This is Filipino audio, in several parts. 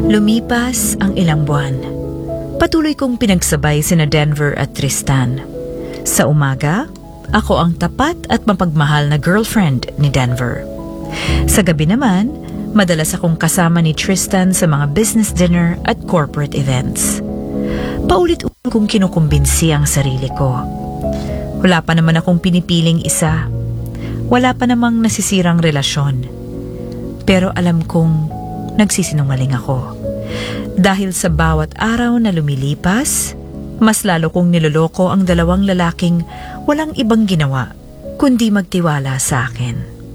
Lumipas ang ilang buwan. Patuloy kong pinagsabay sina Denver at Tristan. Sa umaga, ako ang tapat at mapagmahal na girlfriend ni Denver. Sa gabi naman, madalas akong kasama ni Tristan sa mga business dinner at corporate events. Paulit-ulit kong kinukumbinsi ang sarili ko. Wala pa naman akong pinipiling isa. Wala pa namang nasisirang relasyon. Pero alam kong nagsisinungaling ako. Dahil sa bawat araw na lumilipas, mas lalo kong niloloko ang dalawang lalaking walang ibang ginawa kundi magtiwala sa akin.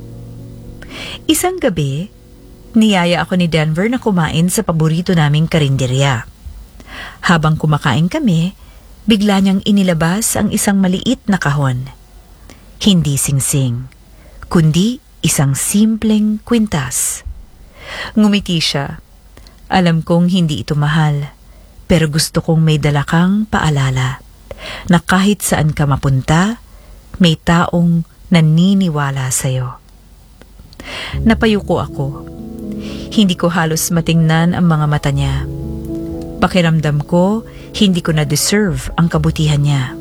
Isang gabi, niyaya ako ni Denver na kumain sa paborito naming karinderya. Habang kumakain kami, bigla niyang inilabas ang isang maliit na kahon. Hindi singsing, kundi isang simpleng kwintas. Ngumiti siya. Alam kong hindi ito mahal, pero gusto kong may dala kang paalala na kahit saan ka mapunta, may taong naniniwala sa'yo. Napayuko ako. Hindi ko halos matingnan ang mga mata niya. Pakiramdam ko, hindi ko na-deserve ang kabutihan niya.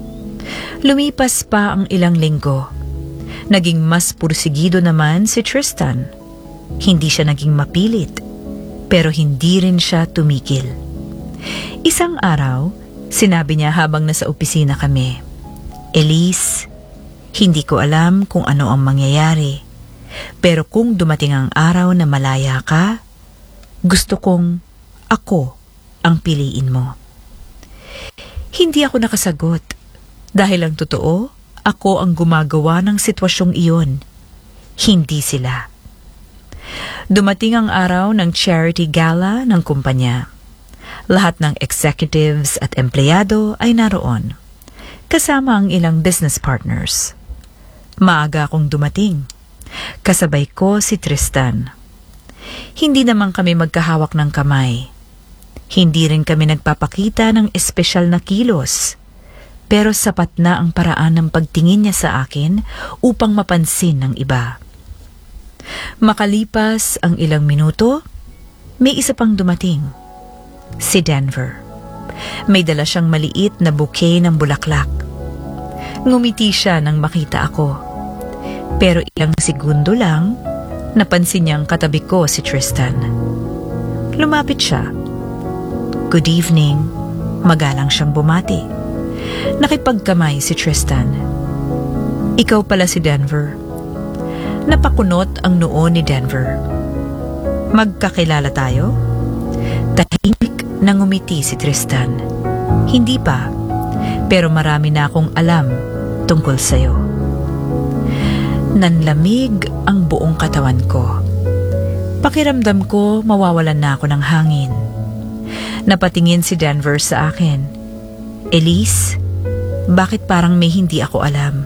Lumipas pa ang ilang linggo. Naging mas pursigido naman si Tristan. Hindi siya naging mapilit, pero hindi rin siya tumigil. Isang araw, sinabi niya habang nasa opisina kami, "Elise, hindi ko alam kung ano ang mangyayari, pero kung dumating ang araw na malaya ka, gusto kong ako ang piliin mo." Hindi ako nakasagot dahil ang totoo, ako ang gumagawa ng sitwasyong iyon, hindi sila. Dumating ang araw ng charity gala ng kumpanya. Lahat ng executives at empleyado ay naroon, kasama ang ilang business partners. Maaga akong dumating. Kasabay ko si Tristan. Hindi naman kami magkahawak ng kamay. Hindi rin kami nagpapakita ng espesyal na kilos. Pero sapat na ang paraan ng pagtingin niya sa akin upang mapansin ng iba. Makalipas ang ilang minuto, may isa pang dumating. Si Denver. May dala siyang maliit na bouquet ng bulaklak. Ngumiti siya nang makita ako. Pero ilang segundo lang, napansin niyang katabi ko si Tristan. Lumapit siya. "Good evening." Magalang siyang bumati. Nakipagkamay si Tristan. "Ikaw pala si Denver." Napakunot ang noo ni Denver. "Magkakilala tayo?" Tahimik na ngumiti si Tristan. "Hindi pa, pero marami na akong alam tungkol sa'yo." Nanlamig ang buong katawan ko. Pakiramdam ko mawawalan na ako ng hangin. Napatingin si Denver sa akin. "Elise, bakit parang may hindi ako alam?"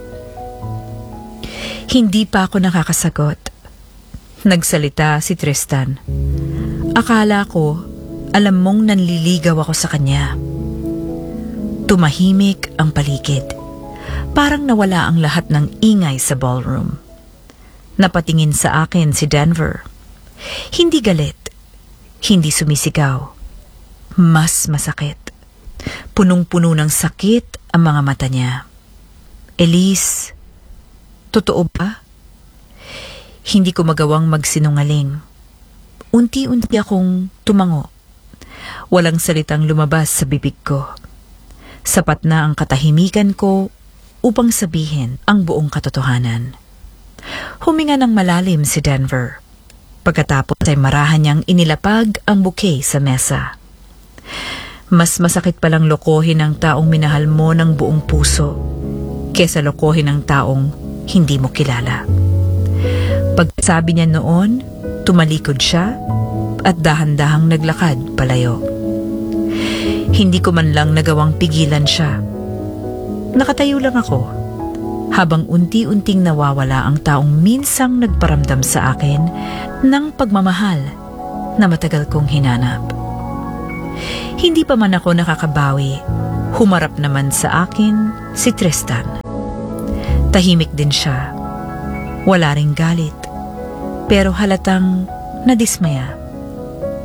Hindi pa ako nakakasagot. Nagsalita si Tristan. "Akala ko, alam mong nanliligaw ako sa kanya." Tumahimik ang paligid. Parang nawala ang lahat ng ingay sa ballroom. Napatingin sa akin si Denver. Hindi galit. Hindi sumisigaw. Mas masakit. Punong-puno ng sakit ang mga mata niya. "Elise, totoo ba?" Hindi ko magawang magsinungaling. Unti-unti akong tumango. Walang salitang lumabas sa bibig ko. Sapat na ang katahimikan ko upang sabihin ang buong katotohanan. Huminga ng malalim si Denver. Pagkatapos ay marahan niyang inilapag ang bouquet sa mesa. Mas masakit palang lokohin ang taong minahal mo ng buong puso kesa lokohin ang taong hindi mo kilala. Pagsabi niya noon, tumalikod siya at dahan-dahang naglakad palayo. Hindi ko man lang nagawang pigilan siya. Nakatayo lang ako habang unti-unting nawawala ang taong minsang nagparamdam sa akin ng pagmamahal na matagal kong hinanap. Hindi pa man ako nakakabawi, humarap naman sa akin si Tristan. Tahimik din siya. Wala ring galit, pero halatang nadismaya.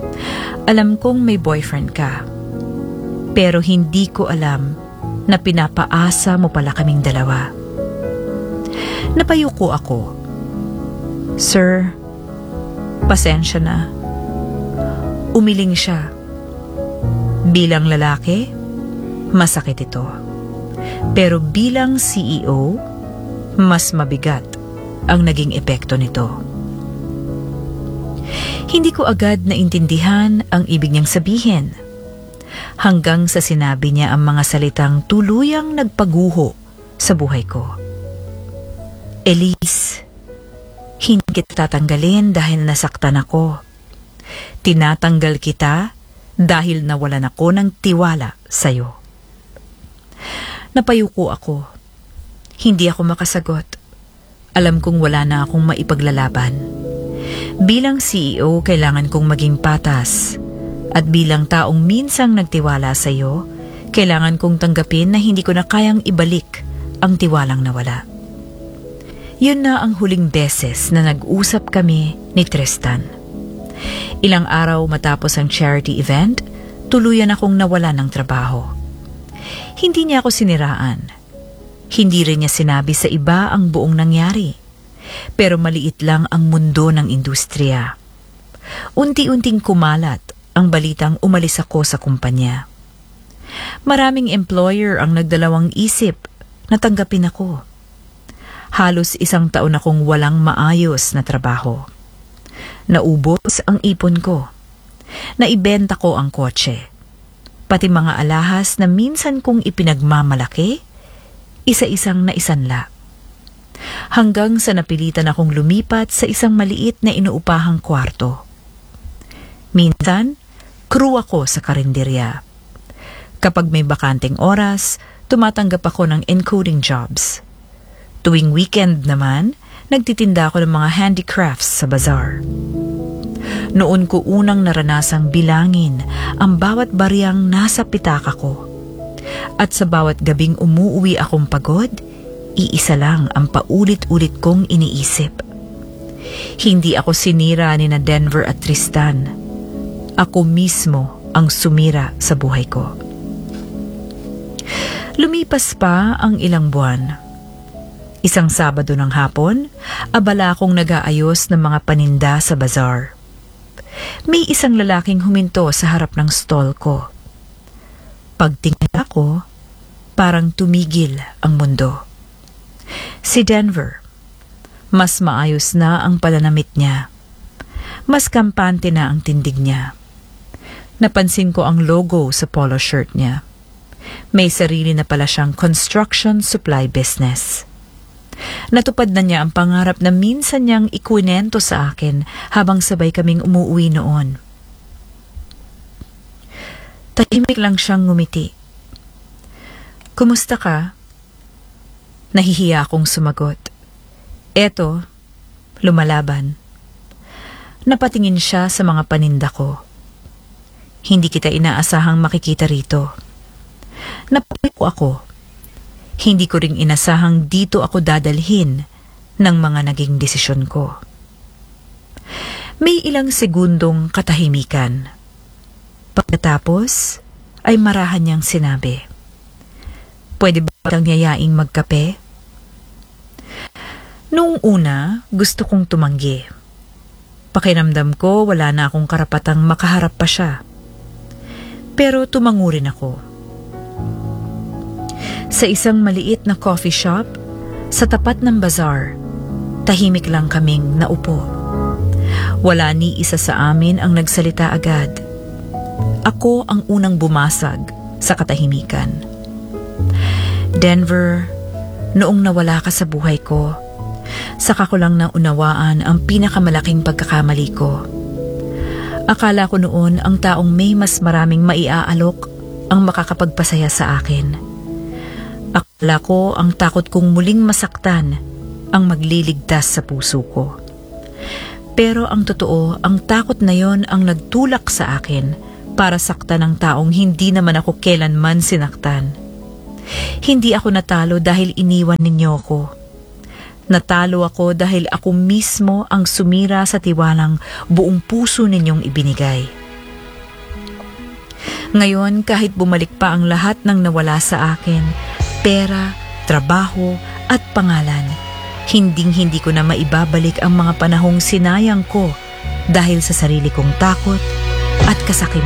Alam kong may boyfriend ka, pero hindi ko alam na pinapaasa mo pala kaming dalawa. Napayuko ako. Sir, pasensya na. Umiling siya. Bilang lalaki, masakit ito. Pero bilang CEO, mas mabigat ang naging epekto nito. Hindi ko agad naintindihan ang ibig niyang sabihin. Hanggang sa sinabi niya ang mga salitang tuluyang nagpaguho sa buhay ko. Elise, hindi kita tatanggalin dahil nasaktan ako. Tinatanggal kita dahil nawalan ako ng tiwala sa'yo. Napayuko ako. Hindi ako makasagot. Alam kong wala na akong maipaglalaban. Bilang CEO, kailangan kong maging patas. At bilang taong minsang nagtiwala sa'yo, kailangan kong tanggapin na hindi ko na kayang ibalik ang tiwalang nawala. Yun na ang huling beses na nag-usap kami ni Tristan. Ilang araw matapos ang charity event, tuluyan akong nawala ng trabaho. Hindi niya ako siniraan. Hindi rin niya sinabi sa iba ang buong nangyari. Pero maliit lang ang mundo ng industriya. Unti-unting kumalat ang balitang umalis ako sa kumpanya. Maraming employer ang nagdalawang isip na tanggapin ako. Halos 1 taon akong walang maayos na trabaho. Naubos ang ipon ko. Naibenta ko ang kotse. Pati mga alahas na minsan kong ipinagmamalaki, isa-isang naisanla. Hanggang sa napilitan akong lumipat sa isang maliit na inuupahang kwarto. Minsan, crew ako sa karinderya. Kapag may bakanteng oras, tumatanggap ako ng encoding jobs. Tuwing weekend naman, nagtitinda ako ng mga handicrafts sa bazaar. Noon ko unang naranasang bilangin ang bawat bariyang nasa pitaka ko. At sa bawat gabing umuuwi akong pagod, iisa lang ang paulit-ulit kong iniisip. Hindi ako sinira ni na Denver at Tristan. Ako mismo ang sumira sa buhay ko. Lumipas pa ang ilang buwan. Isang Sabado ng hapon, abala akong nag-aayos ng mga paninda sa bazaar. May isang lalaking huminto sa harap ng stall ko. Pagtingin ako, parang tumigil ang mundo. Si Denver. Mas maayos na ang pananamit niya. Mas kampante na ang tindig niya. Napansin ko ang logo sa polo shirt niya. May sarili na pala siyang construction supply business. Natupad na niya ang pangarap na minsan niyang ikwinento sa akin habang sabay kaming umuwi noon. Tahimik lang siyang ngumiti. Kumusta ka? Nahihiya akong sumagot. Eto, lumalaban. Napatingin siya sa mga paninda ko. Hindi kita inaasahang makikita rito. Napayuko ako. Hindi ko ring inasahang dito ako dadalhin ng mga naging desisyon ko. May ilang segundong katahimikan. Pagkatapos, ay marahan niyang sinabi, "Pwede ba kitang yayaing magkape?" Noong una, gusto kong tumanggi. Pakiramdam ko wala na akong karapatang makaharap pa siya. Pero tumango rin ako. Sa isang maliit na coffee shop, sa tapat ng bazaar, tahimik lang kaming naupo. Wala ni isa sa amin ang nagsalita agad. Ako ang unang bumasag sa katahimikan. Denver, noong nawala ka sa buhay ko, saka ko lang naunawaan ang pinakamalaking pagkakamali ko. Akala ko noon ang taong may mas maraming maiaalok ang makakapagpasaya sa akin. Akala ko ang takot kong muling masaktan ang magliligtas sa puso ko. Pero ang totoo, ang takot na yon ang nagtulak sa akin para saktan ng taong hindi naman ako kailanman sinaktan. Hindi ako natalo dahil iniwan ninyo ako. Natalo ako dahil ako mismo ang sumira sa tiwalang buong puso ninyong ibinigay. Ngayon, kahit bumalik pa ang lahat ng nawala sa akin, pera, trabaho at pangalan, hinding-hindi ko na maibabalik ang mga panahong sinayang ko dahil sa sarili kong takot at kasakiman.